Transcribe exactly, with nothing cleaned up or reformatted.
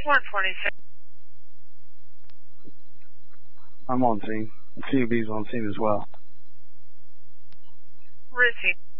one twenty-six. I'm on scene. C U B's on scene as well. Receive.